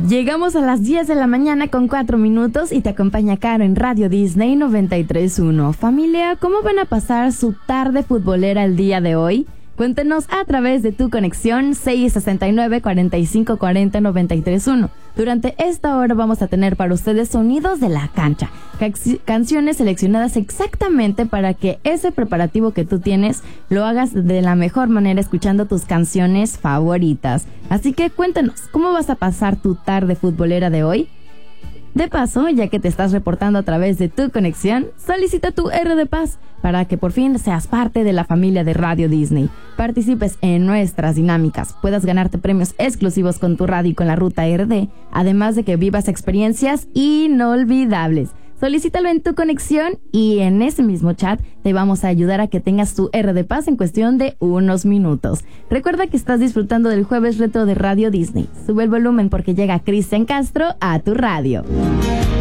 Llegamos a las 10 de la mañana con 4 minutos y te acompaña Caro en Radio Disney 93.1. Familia, ¿cómo van a pasar su tarde futbolera el día de hoy? Cuéntenos a través de tu conexión 669-4540-93.1. Durante esta hora vamos a tener para ustedes sonidos de la cancha, canciones seleccionadas exactamente para que ese preparativo que tú tienes lo hagas de la mejor manera escuchando tus canciones favoritas. Así que cuéntanos, ¿cómo vas a pasar tu tarde futbolera de hoy? De paso, ya que te estás reportando a través de tu conexión, solicita tu R de Paz para que por fin seas parte de la familia de Radio Disney. Participes en nuestras dinámicas, puedas ganarte premios exclusivos con tu radio y con la ruta RD, además de que vivas experiencias inolvidables. Solicítalo en tu conexión y en ese mismo chat te vamos a ayudar a que tengas tu R de Paz en cuestión de unos minutos. Recuerda que estás disfrutando del Jueves Retro de Radio Disney. Sube el volumen porque llega Cristian Castro a tu radio.